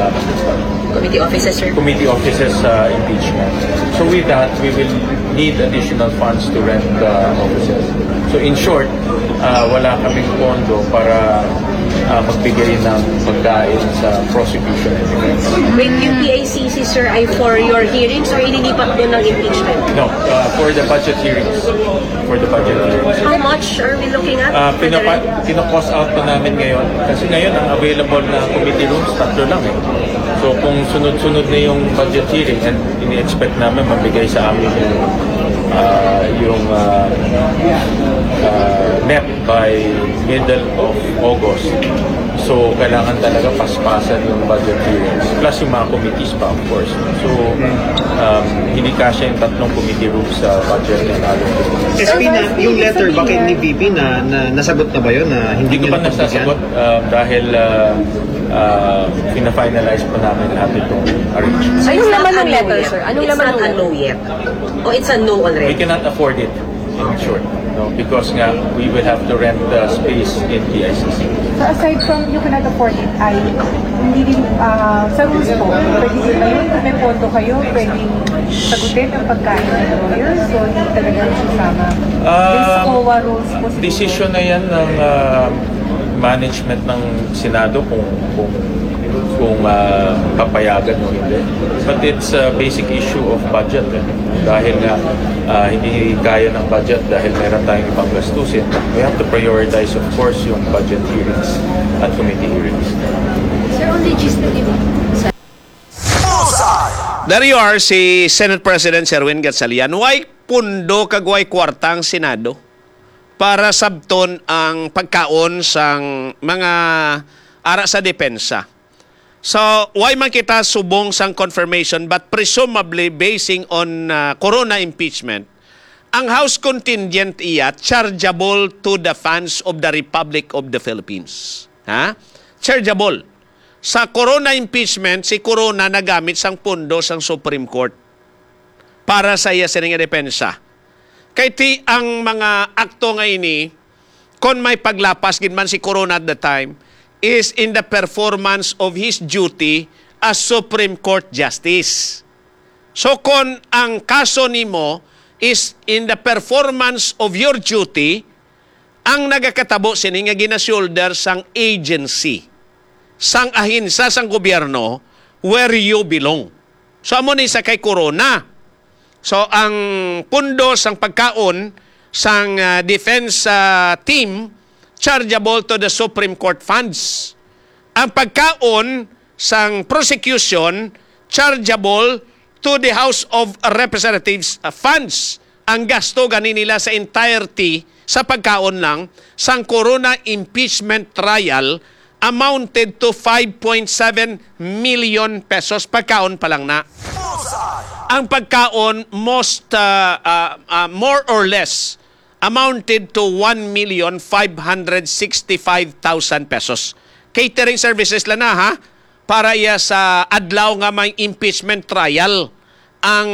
committee offices sa impeachment. So with that, we will need additional funds to rent the offices. So in short, wala kaming pondo para magbigay ng pagkain sa prosecution and defense. Wait, yung PICC, sir, ay for your hearings or ililipat doon ng impeachment? No, for the budget hearings. How much are we looking at? Pino-cost out po namin ngayon. Kasi ngayon, ang available na committee rooms, 3 lang eh. So kung sunod-sunod na yung budget hearing and ini-expect namin mabigay sa amin yung NEP by middle of August. So kailangan talaga paspasan yung budget hearings. Plus yung mga committees pa, of course. So hindi kasya yung 3 committee rooms sa budget and other committees. SP na, yung letter bakit ni VP na nasagot na ba yun na hindi ko pa nasasagot dahil pina-finalize pa namin lahat itong arrangement. So anong laman ng letter, sir? Anong laman ng letter? It's not a no yet. O it's a no already? We cannot afford it, in short. No, because nga, we will have to rent the space in PICC. So aside from you cannot afford it, ay hindi din, sa rules po, pwede din ba yun? Kung may pondo kayo, pwedeng sagutin ang pagkain ng lawyers, so hindi talaga susama. Based COA rules po. Decision na yan ng management ng Senado kung papayagan o hindi. But it's a basic issue of budget. Dahil nga hindi kaya ng budget dahil meron tayong ibang gastusin. We have to prioritize, of course, yung budget hearings at committee hearings. Sir, on legislative... There you are, si Senate President Sherwin Gatchalian. Why pundo kagway kwartang Senado para sabton ang pagkaon sang mga ara sa depensa. So, why man kita subong sang confirmation but presumably basing on corona impeachment, ang House contingent iya chargeable to the funds of the Republic of the Philippines. Chargeable. Sa corona impeachment, si Corona nagamit sang pundo sang Supreme Court para sa iya sininga depensa. Kay ti ang mga akto nga ini, kon may paglapas gid man si Corona at the time, is in the performance of his duty as Supreme Court Justice. So kon ang kaso nimo is in the performance of your duty, ang nagakatabo sini nga gina-shoulder sang agency, sang ahinsa sang gobyerno where you belong. So amo ni sa kay Corona. So ang pundo sang pagkaon sang defense team chargeable to the Supreme Court funds. Ang pagkaon sang prosecution chargeable to the House of Representatives funds. Ang gasto gani nila sa entirety sa pagkaon lang sang corona impeachment trial amounted to 5.7 million pesos pagkaon pa lang na. Ang pagkaon more or less amounted to 1,565,000 pesos. Catering services lang na ha, para iya sa adlaw nga may impeachment trial ang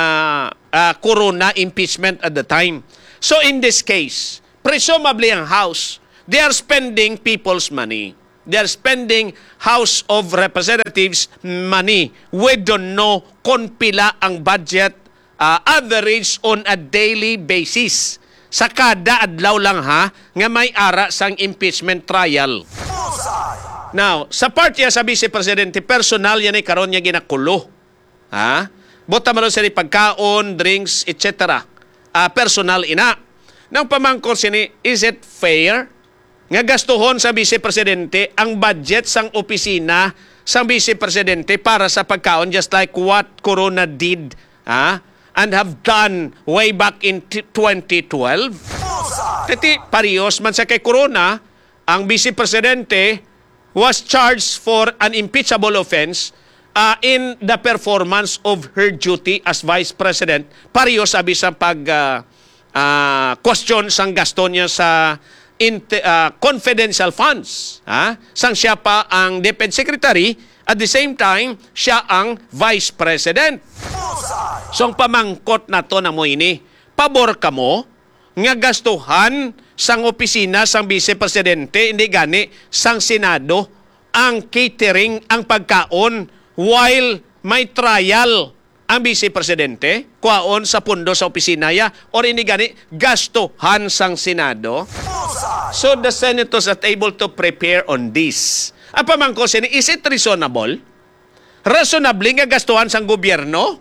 corona impeachment at the time. So in this case, presumably ang House, they are spending people's money. They are spending House of Representatives money. We don't know kung pila ang budget average on a daily basis. Sa kada adlaw lang ha, nga may ara sang impeachment trial. Now, sa part niya sa Vice Presidente, personal yan ay karon niya ginakulo. Ha? Bota man sa pagkaon, drinks, etc. Personal ina. Nang pamangkot sini, is it fair nga gastuhon sa Vice Presidente ang budget sang opisina sang Vice Presidente para sa pagkaon, just like what Corona did and have done way back in 2012? Kati parehas man sa kay Corona, ang Vice Presidente was charged for an impeachable offense in the performance of her duty as Vice President. Parehas sabi sa question sang gasto niya sa confidential funds. Sang siya pa ang Defense Secretary, at the same time, siya ang Vice President. So ang pamangkot na to na mo ini, pabor ka mo nga gastuhan sang opisina sang Vice Presidente, hindi gani sang Senado ang catering, ang pagkaon, while may trial ang Vice Presidente, kuwaon sa pundo sa opisina ya, or hindi gani gastuhan sang Senado. So the senators are able to prepare on this. Ang pamangko sini, is it reasonable? Reasonable nga gastuhan sang gobyerno?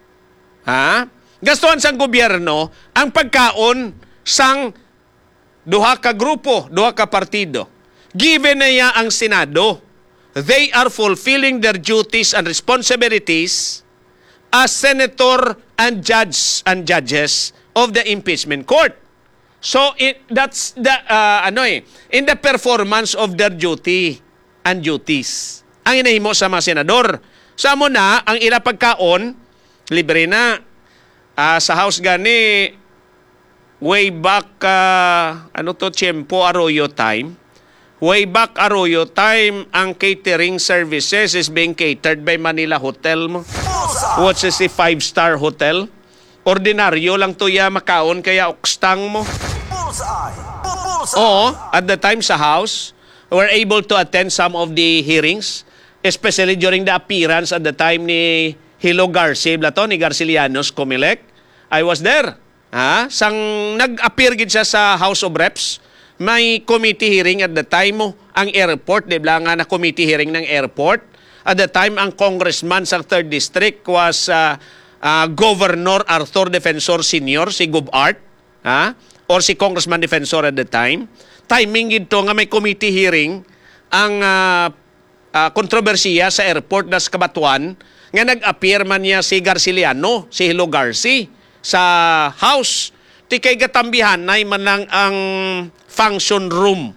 Gastuhan sang gobyerno ang pagkaon sang duha ka grupo, duha ka partido. Given na ya ang Senado, they are fulfilling their duties and responsibilities as senator and judges of the impeachment court. So that's the in the performance of their duty and duties. Ang inahimo sa mga senador. Sa mo na ang ila pagkaon libre na sa House gani way back Tiempo Arroyo time. Way back Arroyo time, ang catering services is being catered by Manila Hotel mo. Which is a 5-star hotel. Ordinaryo lang to ya makaon kaya okstang mo. Oo, at the time sa House, we were able to attend some of the hearings, especially during the appearance at the time ni Hilo Garcia, ni Garcilianos Comelec. I was there. Sang nag-appear gid siya sa House of Reps, may committee hearing at the time mo ang airport, di ba nga na committee hearing ng airport. At the time, ang congressman sa 3rd District was Governor Arthur Defensor Sr., si Gub Art, or si Congressman Defensor at the time. Timing ito nga may committee hearing ang kontrobersiya sa airport na sa Kabatuan, nga nag-appear man niya si Garciliano, si Hilo Garci, sa House. Ti kay gatambihan na man lang ang function room.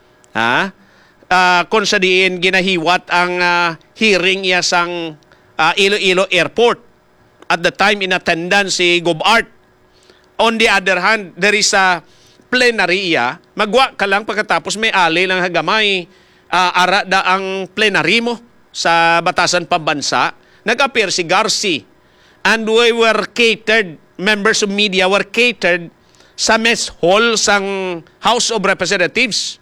Kung sa diin ginahiwat ang hearing iya sang Iloilo Airport. At the time in attendance si Gub Art. On the other hand, there is a plenary iya. Magwa ka lang pagkatapos may ali lang hagamay ara da ang plenary mo sa Batasan Pambansa. Nag-appear si Garci. And we were catered, members of media were catered sa mess hall sang House of Representatives.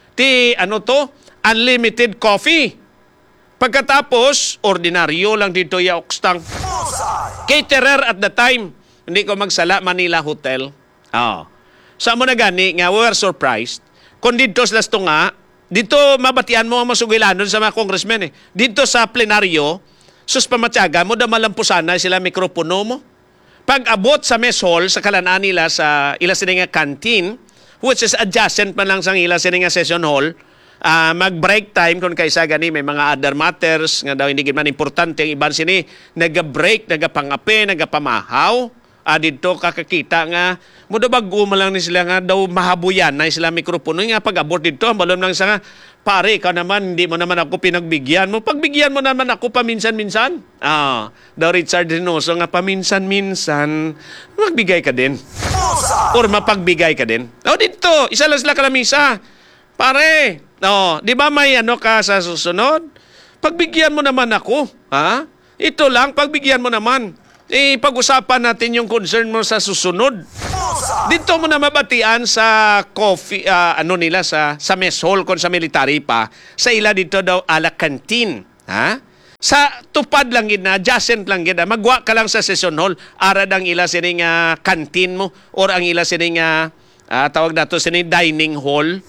Unlimited coffee. Pagkatapos, ordinaryo lang dito ya okstang. Caterer at the time, hindi ko magsala, Manila Hotel. Sa mo na gani, nga we were surprised. Kung dito sila nga, dito mabatian mo ang masugilanon sa mga congressmen. Dito sa plenaryo, sus pamatyaga mo, damalampusan na sila mikropono mo. Pag abot sa mess hall, sa kalanaan nila sa ila sila nga canteen, which is adjacent man lang sa ila sila nga session hall, mag-break time kung kaysa gani may mga other matters nga daw hindi man importante ang iban sini naga-break, nagapangape, nagapamahaw. Dito kakakita nga mudabago man lang ni sila nga daw mahabuyan na sila mikropono nga pag-abort dito ang balon lang sa nga pare ka naman hindi mo naman ako pinagbigyan mo pagbigyan mo naman ako paminsan-minsan. Daw Richard Reynoso nga paminsan-minsan magbigay ka din or mapagbigay ka din. Dito isa lang sila kalamisa pare. Di ba may ano ka sa susunod? Pagbigyan mo naman ako. Ito lang, pagbigyan mo naman. Pag-usapan natin yung concern mo sa susunod. Dito mo na mabatian sa coffee, nila, sa mess hall kung sa military pa. Sa ila dito daw, ala canteen. Sa tupad lang gid na, adjacent lang gid na, magwa ka lang sa session hall, arad ang ila sining canteen mo, or ang ila sining, tawag nato sining dining hall.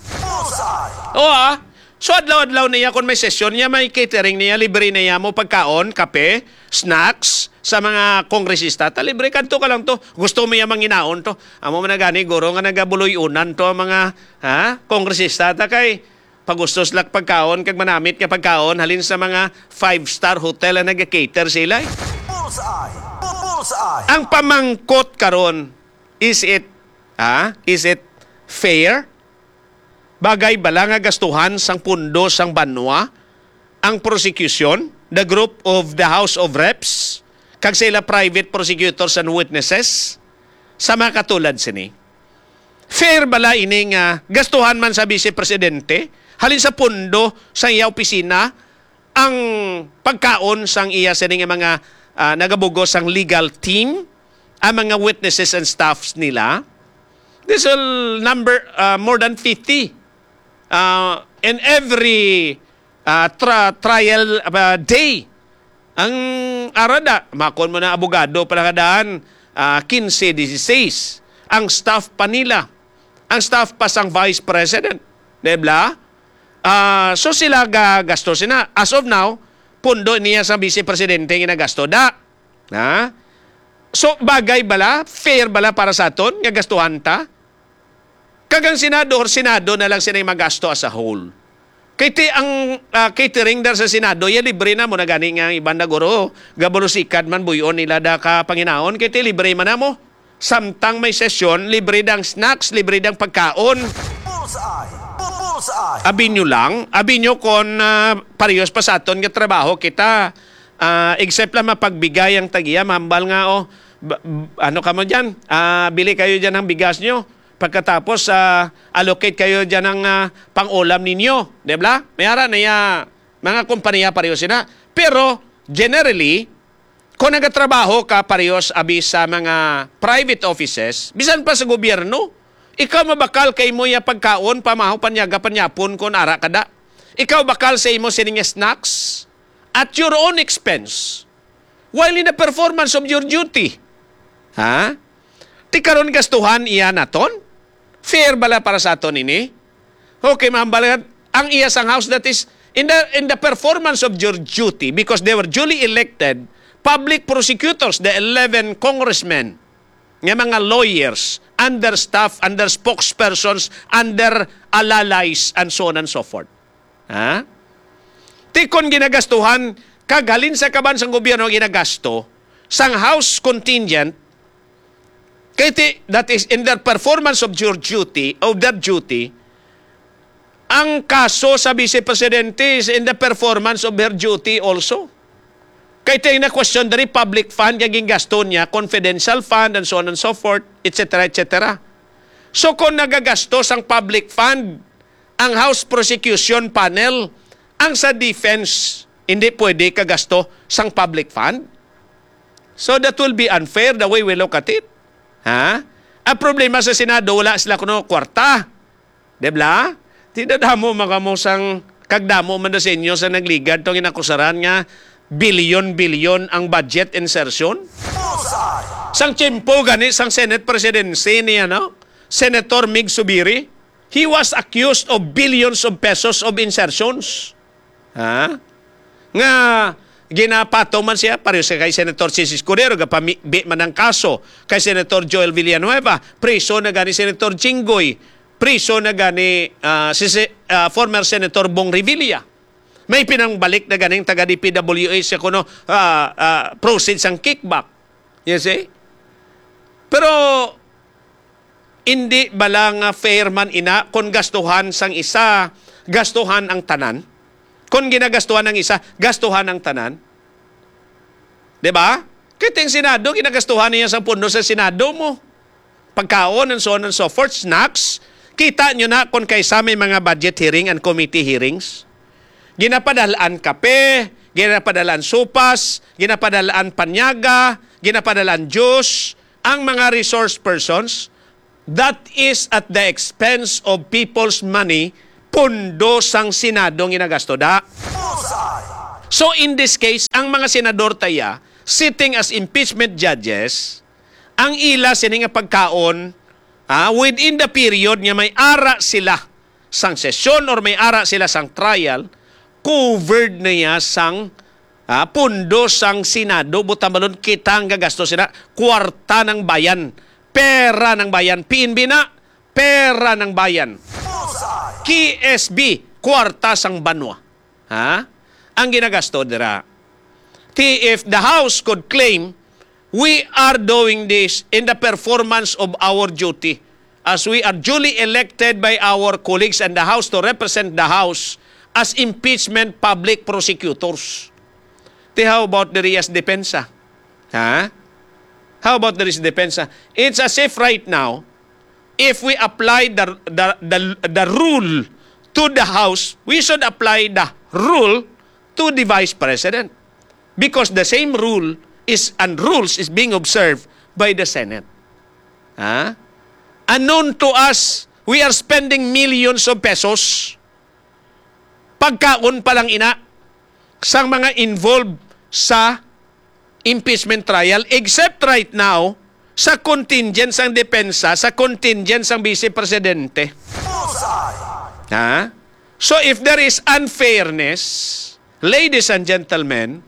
So adlaw-adlaw niya kung may session niya, may catering niya, libre niya mo pagkaon, kape, snacks sa mga kongresista. Libre kanto ka lang to. Gusto mo yung manginaon to. Amo man gani guro nga nagabuloy-unan to ang mga kongresista ta kay pagusto sila pagkaon kag manamit nga pagkaon halin sa mga 5-star hotel na naga-cater sila. Ang pamangkot karon, is it fair? Bagay bala nga gastuhan sang pundo sang banwa ang prosecution, the group of the House of Reps, kag sila private prosecutors and witnesses sa mga katulad sini. Fair bala ini nga gastuhan man sa Vice Presidente halin sa pundo sa iya opisina ang pagkaon sang iya sini nga mga nagabugos sang legal team, ang mga witnesses and staffs nila. This will number more than 50. In every trial day, ang arada, makon mo na abogado palakadaan, 15-16. Ang staff pa nila, ang staff pa sang Vice President. Debla? So sila gagasto sina. As of now, pundo niya sa Vice Presidente nga nagasto da. So bagay bala, fair bala para sa aton, nga gastuhan ta? Kagang Senado na lang sila magasto as a whole. Kaya ang catering dar sa Senado, libre na mo na gani nga ibang naguro. Gabulosikad man buyon nila da ka panginaon. Kaya libre man na mo. Samtang may sesyon, libre dang snacks, libre dang pagkaon. Abinyo lang. Abinyo kon parehas pa sa aton nga trabaho kita. Except lang mapagbigay ang tagiya, mambal nga ano ka mo dyan? Bili kayo dyan ng bigas nyo. Pagkatapos, allocate kayo dyan ng pang-ulam ninyo. Diba? Mayara na mga kompanya pareho sila. Pero, generally, kung nagatrabaho ka parehos abis sa mga private offices, bisan pa sa gobyerno, ikaw mabakal kay mo yung pagkaon, pamahaw, panyaga, panyapon, kung ara kada. Ikaw bakal sa imo sining snacks at your own expense while in the performance of your duty. Ti karon gastuhan iya naton? Fair bala para sa aton ini? Okay, ma'am, bala, ang iya sang house that is in the performance of your duty because they were duly elected public prosecutors, the 11 congressmen, nga mga lawyers, under staff, under spokespersons, under alalays, and so on and so forth. Tikon ginagastuhan, kagalin sa kabansang gobyerno ginagasto, sang house contingent, kaya that is in their performance of your duty, ang kaso sa Vice Presidente is in the performance of her duty also. Kaya tayo na question dari public fund, yung gasto niya, confidential fund, and so on and so forth, etc., etc. So kung nagagastos ang public fund, ang House Prosecution Panel, ang sa defense, hindi pwede kagasto sang public fund. So that will be unfair the way we look at it. Ang problema sa Senado, wala sila kuno kwarta. Diba? Tidadamo mga mo sang kagdamo man sa inyo sa nagligad itong inakusaran nga bilyon-bilyon ang budget insertion. Sang tiyempo gani, sang Senate Presidency niya, Senator Mig Subiri, he was accused of billions of pesos of insertions. Nga ginapato man siya, pareho siya kay Senator Cesar Escudero, gapambi man ang kaso kay Senator Joel Villanueva, preso na gani Senator Jinggoy, priso na gani former Senator Bong Revilla. May pinangbalik na ganing taga DPWH sa kuno proceeds ang kickback. You see? Pero hindi balang fair man ina kung gastuhan sang isa, gastuhan ang tanan. Kung ginagastuhan ng isa, gastuhan ang tanan. 'Di ba? Kiting Senado, ginagastuhan niya sa pundo sa Senado mo. Pagkaon and so on and so forth, snacks. Kita nyo na kung kaysa may mga budget hearing and committee hearings. Ginapadalaan kape, ginapadalaan supas, ginapadalaan panyaga, ginapadalaan juice. Ang mga resource persons, that is at the expense of people's money, pundo sang Senado ginagasto da. So in this case, ang mga senador taya, sitting as impeachment judges, ang ila sini nga pagkaon, within the period nga may ara sila sang sesyon or may ara sila sang trial, covered na ya sang pundo sang Senado, butambalon kitang gagasto sila, kwarta ng bayan, pera ng bayan, PNB na, pera ng bayan. KSB, kwarta sang banwa. Ang ginagasto dira. If the House could claim, we are doing this in the performance of our duty as we are duly elected by our colleagues and the House to represent the House as impeachment public prosecutors. How about the res defensa? How about the res defensa? It's as if right now, if we apply the rule to the House, we should apply the rule to the Vice President. Because the same rule rules is being observed by the Senate. Unknown to us, we are spending millions of pesos. Pagkaon pa lang ina sang mga involved sa impeachment trial, except right now, sa contingent sang depensa, sa contingent sang Vice Presidente. So if there is unfairness, ladies and gentlemen,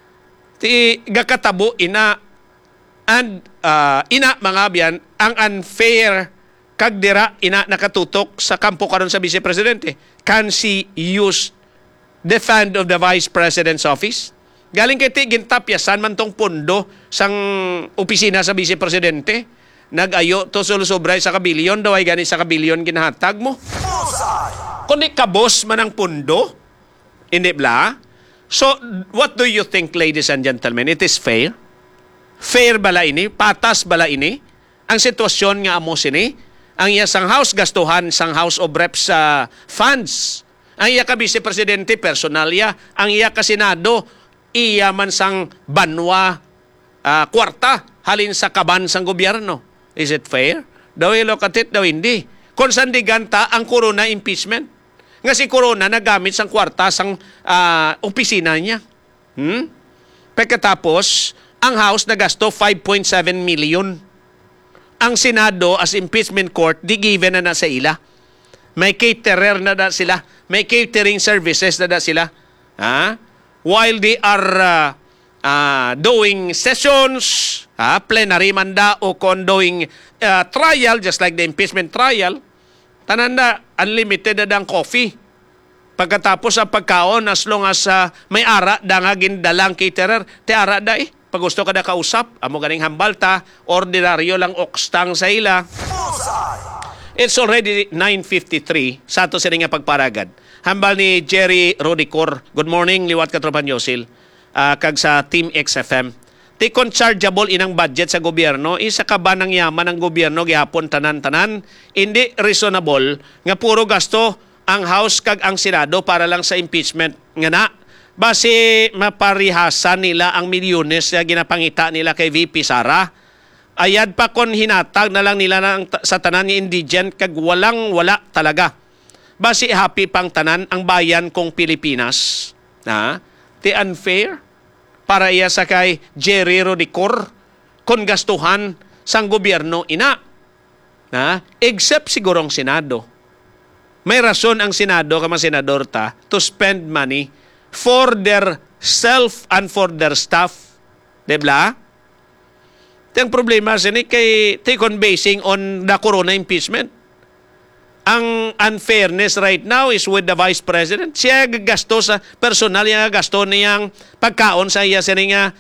ti gakatabo ina and ina mga biyan ang unfair kagdira ina nakatutok sa kampo karon sa Vice Presidente. Can she use the fund of the Vice President's office? Galing kay ti gintapyasan man tong pondo sang opisina sa Vice Presidente. Nag-ayo to sobray sa kabilyon daw ay gani sa kabilyon ginahatag mo. Kundi kabos man ang pondo, hindi bla? So, what do you think, ladies and gentlemen? It is fair? Fair bala ini? Patas bala ini? Ang sitwasyon nga amo sini? Ang iya sang House gastuhan sang House of Reps funds. Ang iya ka Vice Presidente personalya. Ang iya ka Senado, iya man sang banwa kwarta halin sa kaban sang gobyerno. Is it fair? Daw ilokatit, daw hindi. Kung saan diganta ang corona impeachment? Nga si Corona nagamit sang kwarta sang opisina niya. Pagkatapos, ang House nagasto 5.7 million. Ang Senado as impeachment court, di given na sa ila. May caterer na sila. May catering services na sila. While they are doing sessions, plenary manda o doing trial, just like the impeachment trial, tanan na unlimited na dang coffee. Pagkatapos ang pagkaon, as long as may ara, dangagin dalang caterer, te ara da Pag gusto ka na kausap, amo ganing hambalta, ordinaryo lang okstang sa ila. It's already 9:53 sa ato sila nga pagparagad. Hambal ni Jerry Rodicor. Good morning, liwat ka tropan Yosil. Kag sa Team XFM. Ti chargeable inang budget sa gobyerno, isa ka ba ng yaman ng gobyerno gihapon tanan-tanan? Hindi reasonable nga puro gasto ang House kag ang Senado para lang sa impeachment nga na. Base maparihasan nila ang milyones na ginapangita nila kay VP Sara. Ayad pa kon hinatag na lang nila sa tanan ni indigent kag walang-wala talaga. Base happy pang tanan ang bayan kong Pilipinas. Ti unfair para iya sa kay Jerry Rodicor kon gastuhan sang gobyerno ina. Except sigurong Senado. May rason ang Senado kama senador ta to spend money for their self and for their staff. Debla? Ang problema sini kay take on basing on the corona impeachment. ang unfairness right now is with the Vice President. Siya gagasto sa personal, niya gasto niyang pagkaon sa iya siya nga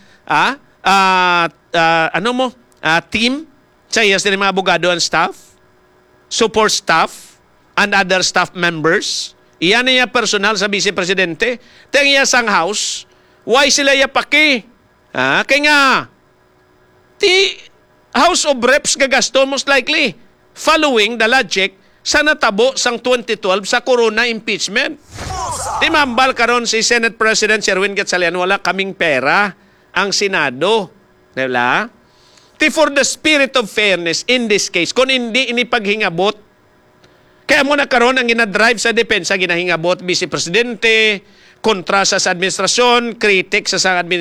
team sa iya siya mga abogado and staff, support staff, and other staff members. Iyan niya personal sa Vice Presidente. Teng iya sang house, why sila iya paki? Kaya nga, the House of Reps gagasto most likely following the logic sa natabo sang 2012 sa corona impeachment. Timambal karon si Senate President Sherwin Gatchalian, wala kaming pera ang Senado. Diba? For the spirit of fairness in this case, kung hindi inipaghingabot, kaya mo na karon ang ginadrive sa depensa, ginahingabot Vice Presidente, kontra sa administrasyon, critic sa administrasyon,